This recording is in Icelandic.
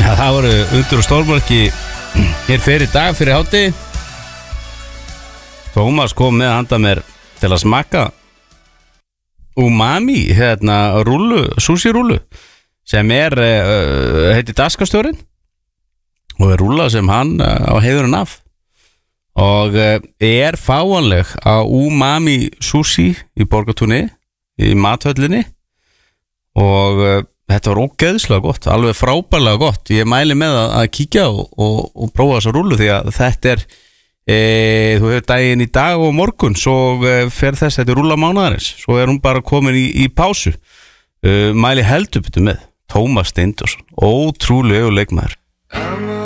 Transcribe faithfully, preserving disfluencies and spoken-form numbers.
ja, það voru undur og stórmarki hér fyrir dag, fyrir hátti. Tómas kom með handa mér til að smakka umami, hérna rúllu, sushi rúllu sem er, uh, heitir Daskastjórinn og er rúlla sem hann uh, á heiðurinn af og uh, er fáanleg á umami sushi í Borgartúni í mathöllinni og uh, þetta var ógeðslega gott, alveg frábærlega gott. Ég mæli með að, að kíkja og, og, og prófa þessa rúllu því að þetta er e, þú hefur daginn í dag og morgun svo e, fer þess, þetta er rúlla mánaðarins svo er hún bara komin í, í pásu e, mæli heldur betur með Tómas Steindorsson, ótrúlegu leikmaður.